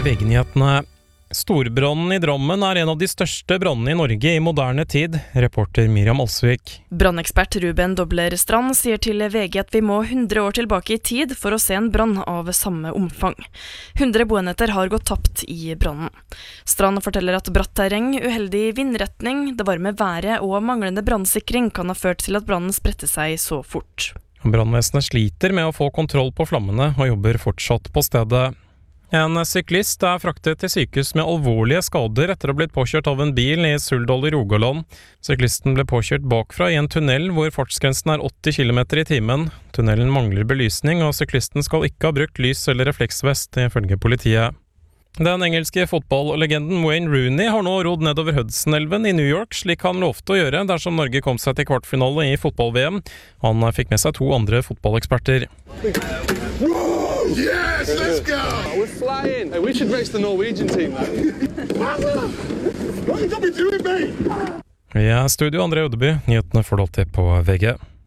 VG-nyhetene. Storbrannen i Drammen en av de største brannene i Norge i moderne tid, reporter Miriam Alsvik. Brannekspert Ruben Dobler Strand sier til VG at vi må 100 år tilbake i tid for å se en brann av samme omfang. 100 boenheter har gått tapt i brannen. Strand forteller at bratt terreng, uheldig vindretning, det varme været og manglende brannsikring kan ha ført til at brannen spredte seg så fort. Brannvesenet sliter med å få kontroll på flammene og jobber fortsatt på stedet. En syklist fraktet til sykehus med alvorlige skader etter å ha blitt påkjørt av en bil i Suldal i Rogaland. Syklisten ble påkjørt bakfra i en tunnel hvor fartsgrensen 80 km i timen. Tunnelen mangler belysning, og syklisten skal ikke ha brukt lys eller refleksvest, ifølge politiet. Den engelske fotballlegenden Wayne Rooney har nå rodd nedover Hudson-elven i New York, slik han lovte å gjøre dersom Norge kom seg til kvartfinale i fotball-VM. Han fikk med seg 2 andre fotballeksperter. Yes, let's go! We're flying. Hey, we should race the Norwegian team, though. What are you doing, mate? I studio André Ødeby, nyhetene får du alltid på VG.